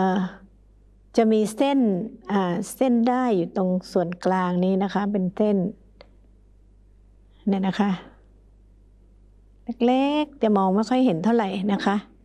จะมีเส้นเส้นได้อยู่ตรงส่วนกลางนี้นะคะเป็นเส้นเนี่ยนะคะเล็กๆจะมองไม่ค่อยเห็นเท่าไหร่นะคะ